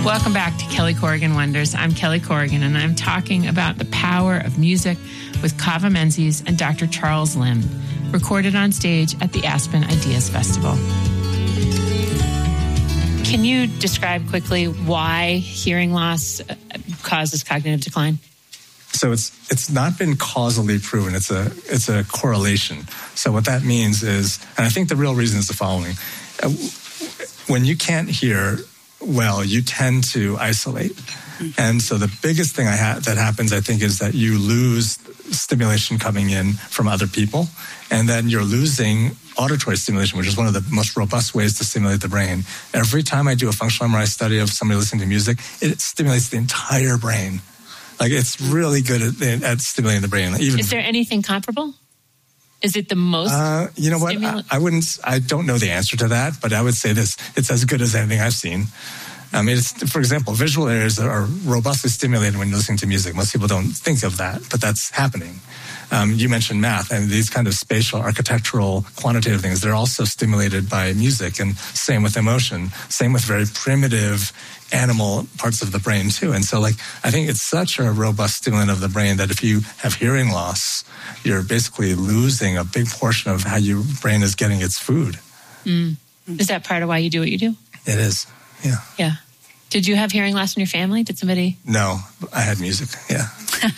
Welcome back to Kelly Corrigan Wonders. I'm Kelly Corrigan, and I'm talking about the power of music with Kava Menzies and Dr. Charles Lim, recorded on stage at the Aspen Ideas Festival. Can you describe quickly why hearing loss causes cognitive decline? So it's not been causally proven. It's a correlation. So what that means is, and I think the real reason is the following: when you can't hear well, you tend to isolate. And so the biggest thing that happens, I think, is that you lose stimulation coming in from other people, and then you're losing auditory stimulation, which is one of the most robust ways to stimulate the brain. Every time I do a functional MRI study of somebody listening to music, it stimulates the entire brain. Like, it's really good at stimulating the brain. Is there anything comparable? Is it the most? You know what? I don't know the answer to that, but I would say this: it's as good as anything I've seen. I mean, for example, visual areas are robustly stimulated when you're listening to music. Most people don't think of that, but that's happening. You mentioned math, and these kind of spatial, architectural, quantitative things, they're also stimulated by music, and same with emotion, same with very primitive animal parts of the brain too. And so, I think it's such a robust stimulant of the brain that if you have hearing loss, you're basically losing a big portion of how your brain is getting its food. Is that part of why you do what you do? It is, yeah. Yeah. Did you have hearing loss in your family? Did somebody? No, I had music, yeah.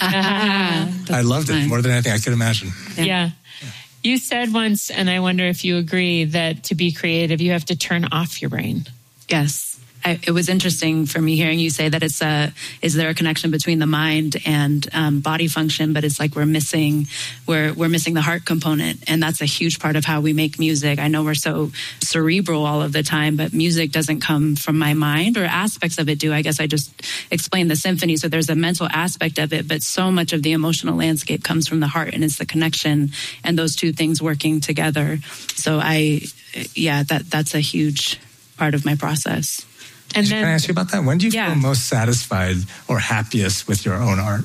I loved it more than anything I could imagine. Yeah. You said once, and I wonder if you agree, that to be creative, you have to turn off your brain. Yes. It was interesting for me hearing you say that is there a connection between the mind and body function? But it's like we're missing the heart component, and that's a huge part of how we make music. I know we're so cerebral all of the time, but music doesn't come from my mind, or aspects of it do. I guess I just explained the symphony, so there's a mental aspect of it, but so much of the emotional landscape comes from the heart, and it's the connection and those two things working together. So that's a huge part of my process. And then, can I ask you about that? When do you feel most satisfied or happiest with your own art?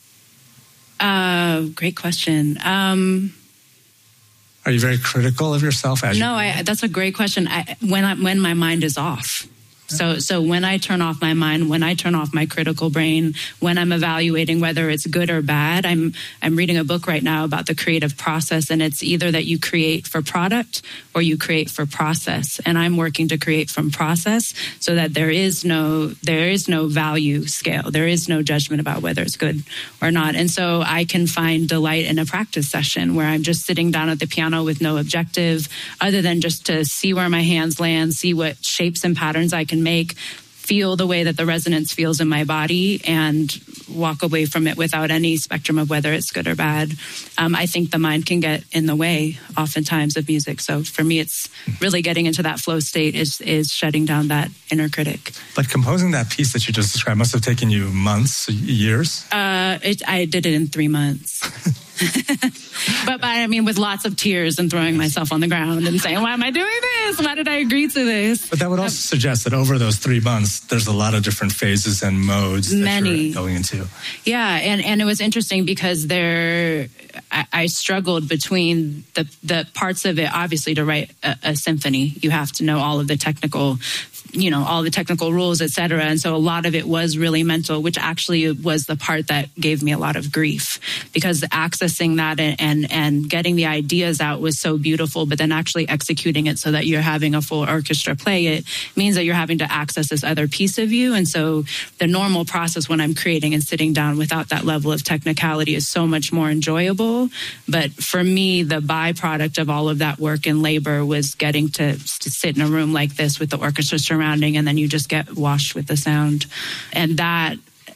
Great question. Are you very critical of yourself? That's a great question. When my mind is off. So when I turn off my mind, when I turn off my critical brain, when I'm evaluating whether it's good or bad, I'm reading a book right now about the creative process, and it's either that you create for product or you create for process. And I'm working to create from process so that there is no value scale. There is no judgment about whether it's good or not. And so I can find delight in a practice session where I'm just sitting down at the piano with no objective other than just to see where my hands land, see what shapes and patterns I can make, feel the way that the resonance feels in my body, and walk away from it without any spectrum of whether it's good or bad. I think the mind can get in the way oftentimes of music. So for me, it's really getting into that flow state is shutting down that inner critic. But composing that piece that you just described must have taken you months, years? I did it in 3 months. But I mean, with lots of tears and throwing myself on the ground and saying, why am I doing this? Why did I agree to this? But that would also suggest that over those 3 months, there's a lot of different phases and modes that you're going into. Yeah, and it was interesting because I struggled between the parts of it. Obviously, to write a symphony, you have to know all of the technical rules, et cetera. And so a lot of it was really mental, which actually was the part that gave me a lot of grief, because accessing that and getting the ideas out was so beautiful, but then actually executing it so that you're having a full orchestra play it means that you're having to access this other piece of you. And so the normal process when I'm creating and sitting down without that level of technicality is so much more enjoyable. But for me, the byproduct of all of that work and labor was getting to sit in a room like this with the orchestra surrounding, and then you just get washed with the sound. And that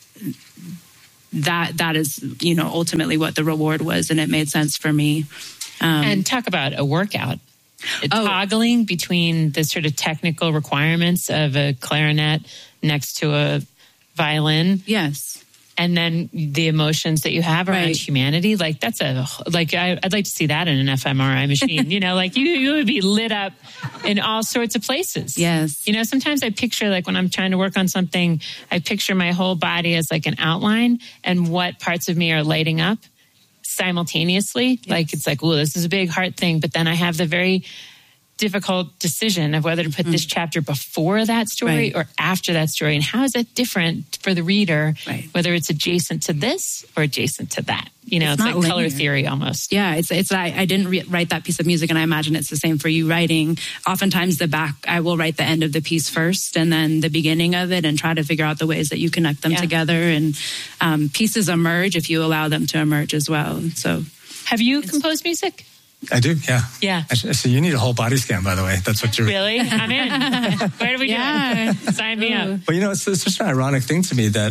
is, ultimately what the reward was, and it made sense for me. And talk about a workout. Toggling between the sort of technical requirements of a clarinet next to a violin. Yes. And then the emotions that you have around humanity, I'd like to see that in an fMRI machine. You would be lit up in all sorts of places. Yes. Sometimes I picture, when I'm trying to work on something, I picture my whole body as like an outline, and what parts of me are lighting up simultaneously. Yes. It's oh, this is a big heart thing. But then I have the very difficult decision of whether to put this chapter before that story or after that story. And how is that different for the reader, whether it's adjacent to this or adjacent to that? You know, it's like linear. Color theory almost. Yeah, I didn't write that piece of music, and I imagine it's the same for you writing. Oftentimes I will write the end of the piece first and then the beginning of it and try to figure out the ways that you connect them together. And pieces emerge if you allow them to emerge as well. So, have you composed music? I do, yeah. Yeah. So you need a whole body scan, by the way. That's what you're... Really? I'm in. Where do we do it? Sign me up. But, you know, it's such an ironic thing to me that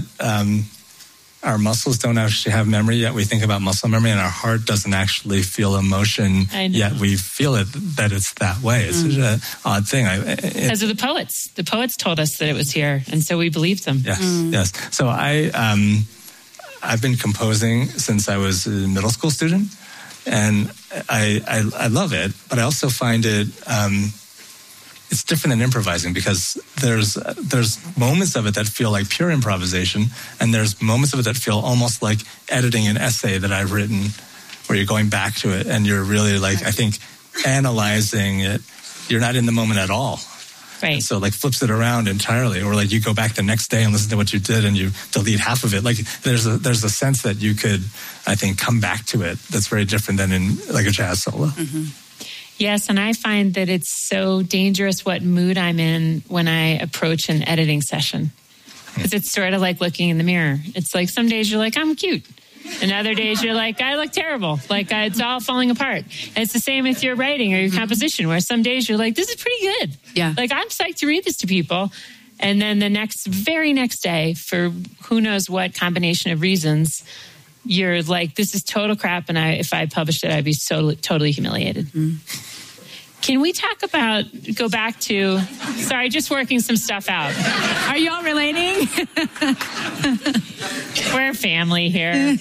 our muscles don't actually have memory, yet we think about muscle memory, and our heart doesn't actually feel emotion, yet we feel it, that it's that way. It's such an odd thing. Because of the poets. The poets told us that it was here, and so we believed them. Yes, yes. So I've been composing since I was a middle school student. And I love it, but I also find it it's different than improvising, because there's moments of it that feel like pure improvisation, and there's moments of it that feel almost like editing an essay that I've written, where you're going back to it and you're really like, I think, analyzing it. You're not in the moment at all. Right. And so like flips it around entirely, or like you go back the next day and listen to what you did and you delete half of it. Like there's a sense that you could, I think, come back to it that's very different than in like a jazz solo. Mm-hmm. Yes, and I find that it's so dangerous what mood I'm in when I approach an editing session. Because it's sort of like looking in the mirror. It's like some days you're like, I'm cute. And other days you're like, I look terrible. Like it's all falling apart. And it's the same with your writing or your composition, where some days you're like, this is pretty good. Yeah. Like I'm psyched to read this to people. And then the very next day, for who knows what combination of reasons, you're like, this is total crap. And if I published it, I'd be totally humiliated. Can we go back to, sorry, just working some stuff out. Are you all relating? We're family here.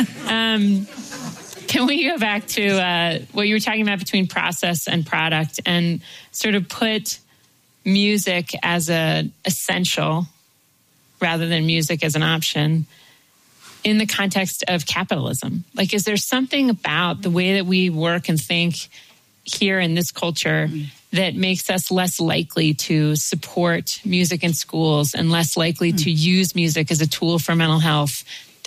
Can we go back to what you were talking about between process and product, and sort of put music as an essential rather than music as an option in the context of capitalism? Like, is there something about the way that we work and think here in this culture that makes us less likely to support music in schools and less likely to use music as a tool for mental health?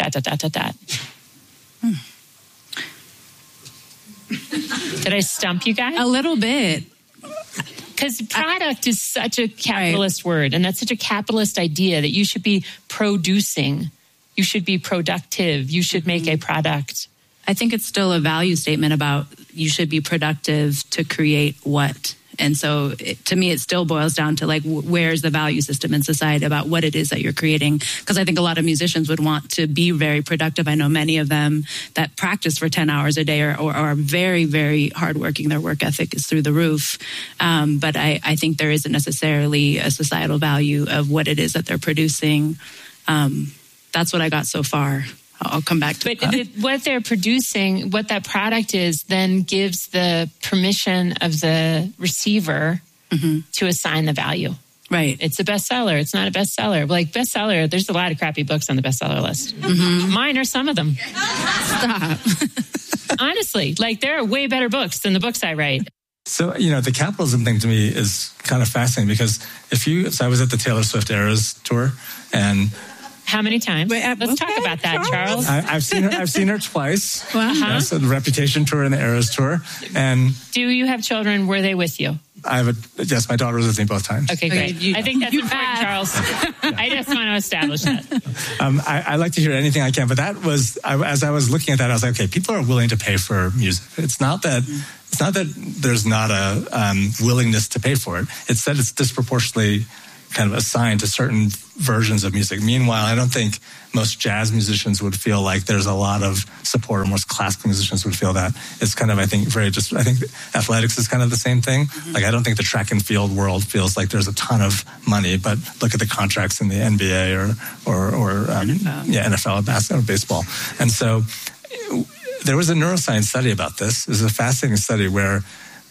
Did I stump you guys? A little bit. Because product is such a capitalist word, and that's such a capitalist idea that you should be producing, you should be productive, you should make a product. I think it's still a value statement about you should be productive to create what. And so to me, it still boils down to like, where's the value system in society about what it is that you're creating? Because I think a lot of musicians would want to be very productive. I know many of them that practice for 10 hours a day or are very, very hardworking. Their work ethic is through the roof. But I think there isn't necessarily a societal value of what it is that they're producing. That's what I got so far. I'll come back to that. But what they're producing, what that product is, then gives the permission of the receiver to assign the value. Right. It's a bestseller. It's not a bestseller. Like bestseller, there's a lot of crappy books on the bestseller list. Mine are some of them. Stop. Honestly, like there are way better books than the books I write. So, you know, the capitalism thing to me is kind of fascinating, because so I was at the Taylor Swift Eras tour, and how many times? Let's talk about that, Charles. I've seen her twice. Wow. Yes, the Reputation tour and the Eras tour. And do you have children? Were they with you? Yes, my daughter was with me both times. Okay, great. I think that's important, Charles. I just want to establish that. I like to hear anything I can, but that was, as I was looking at that, I was like, okay, people are willing to pay for music. It's not that there's not a willingness to pay for it. It's that it's disproportionately kind of assigned to certain versions of music. Meanwhile, I don't think most jazz musicians would feel like there's a lot of support, or most classical musicians would feel that. It's kind of, I think athletics is kind of the same thing. Like, I don't think the track and field world feels like there's a ton of money, but look at the contracts in the NBA or NFL, basketball, baseball. And so there was a neuroscience study about this. It was a fascinating study where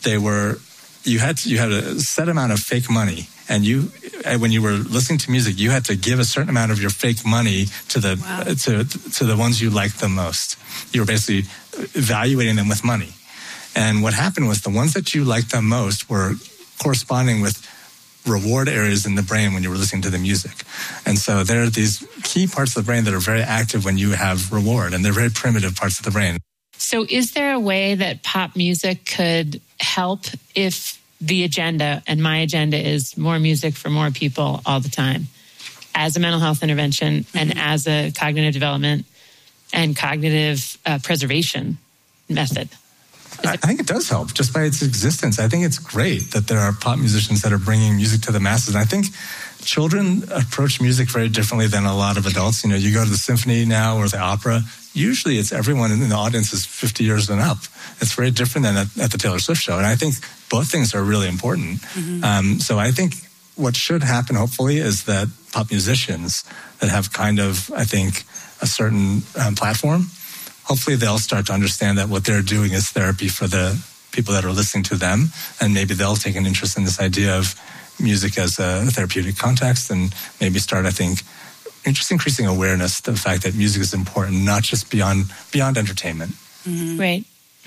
you had a set amount of fake money, and when you were listening to music, you had to give a certain amount of your fake money to the ones you liked the most. You were basically evaluating them with money. And what happened was the ones that you liked the most were corresponding with reward areas in the brain when you were listening to the music. And so there are these key parts of the brain that are very active when you have reward, and they're very primitive parts of the brain. So is there a way that pop music could help if the agenda, and my agenda is more music for more people all the time, as a mental health intervention and as a cognitive development and cognitive preservation method? I think it does help just by its existence. I think it's great that there are pop musicians that are bringing music to the masses. And I think children approach music very differently than a lot of adults. You know, you go to the symphony now or the opera, usually it's everyone in the audience is 50 years and up. It's very different than at the Taylor Swift show. And I think both things are really important. So I think what should happen, hopefully, is that pop musicians that have kind of, I think, a certain platform, hopefully they'll start to understand that what they're doing is therapy for the people that are listening to them. And maybe they'll take an interest in this idea of music as a therapeutic context and maybe start, I think, just increasing awareness, the fact that music is important, not just beyond entertainment. Right.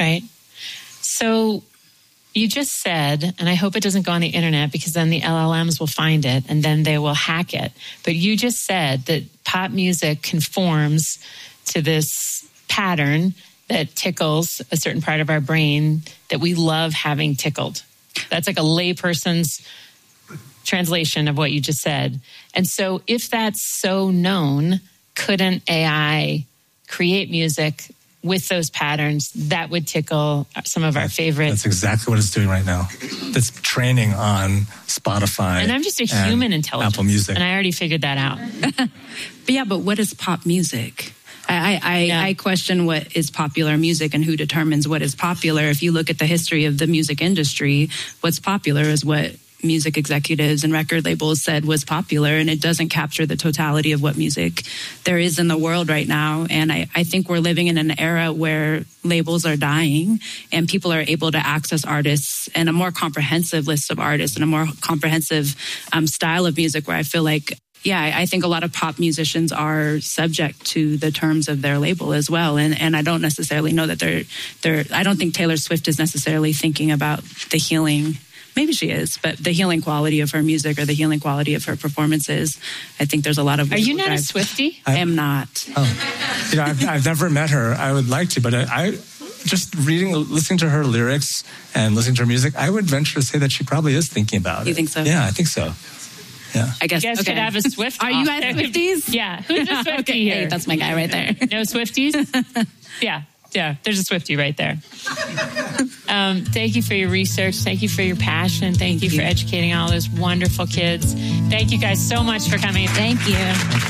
So you just said, and I hope it doesn't go on the internet because then the LLMs will find it and then they will hack it. But you just said that pop music conforms to this pattern that tickles a certain part of our brain that we love having tickled. That's like a layperson's translation of what you just said. And so if that's so known, couldn't AI create music with those patterns that would tickle some of our favorite? That's exactly what it's doing right now. It's training on Spotify. And I'm just a human intelligence. Apple Music. And I already figured that out. But what is pop music? I question what is popular music and who determines what is popular. If you look at the history of the music industry, what's popular is what music executives and record labels said was popular, and it doesn't capture the totality of what music there is in the world right now. And I think we're living in an era where labels are dying and people are able to access artists and a more comprehensive list of artists and a more comprehensive style of music where I feel like, I think a lot of pop musicians are subject to the terms of their label as well. And I don't necessarily know that I don't think Taylor Swift is necessarily thinking about the healing. Maybe she is, but the healing quality of her music or the healing qualities of her performances, I think there's a lot of... Are you not a Swiftie? I am not. Oh. I've never met her. I would like to, but I just listening to her lyrics and listening to her music, I would venture to say that she probly is thinking about it. You think so? Yeah, I think so. Yeah. I guess you guys could have a Swift. Are you guys Swifties? Yeah. Who's a Swiftie here? Hey, that's my guy right there. No Swifties? Yeah. There's a Swiftie right there. Thank you for your research. Thank you for your passion. Thank you for educating all those wonderful kids. Thank you guys so much for coming. Thank you.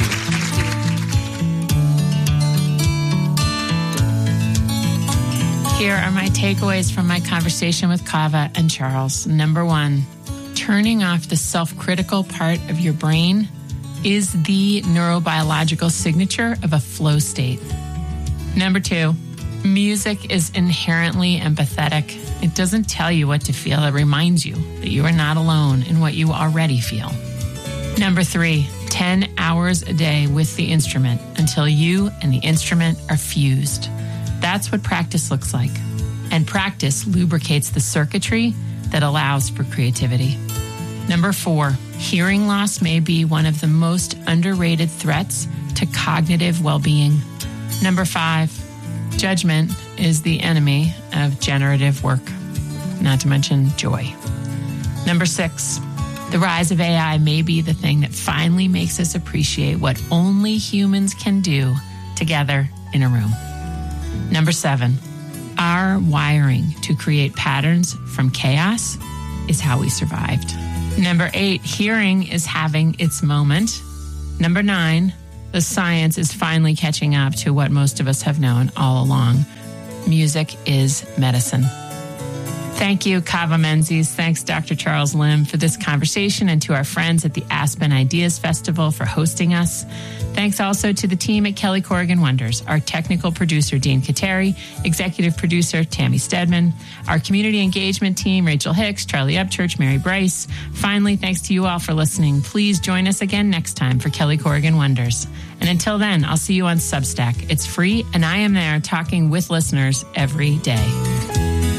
Here are my takeaways from my conversation with Kaveh and Charles. Number 1, turning off the self-critical part of your brain is the neurobiological signature of a flow state. Number 2, music is inherently empathetic. It doesn't tell you what to feel. It reminds you that you are not alone in what you already feel. Number 3, 10 hours a day with the instrument until you and the instrument are fused. That's what practice looks like. And practice lubricates the circuitry that allows for creativity. Number 4, hearing loss may be one of the most underrated threats to cognitive well-being. Number 5, judgment is the enemy of generative work, not to mention joy. Number 6, the rise of AI may be the thing that finally makes us appreciate what only humans can do together in a room. Number 7, our wiring to create patterns from chaos is how we survived. Number 8, hearing is having its moment. Number 9, the science is finally catching up to what most of us have known all along. Music is medicine. Thank you, Kaveh Menzies. Thanks, Dr. Charles Lim, for this conversation, and to our friends at the Aspen Ideas Festival for hosting us. Thanks also to the team at Kelly Corrigan Wonders, our technical producer, Dean Kateri, executive producer, Tammy Stedman, our community engagement team, Rachel Hicks, Charlie Upchurch, Mary Bryce. Finally, thanks to you all for listening. Please join us again next time for Kelly Corrigan Wonders. And until then, I'll see you on Substack. It's free, and I am there talking with listeners every day.